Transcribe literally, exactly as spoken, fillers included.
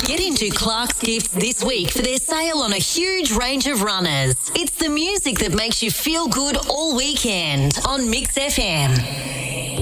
Get into Clark's Gifts this week for their sale on a huge range of runners. It's the music that makes you feel good all weekend on Mix F M.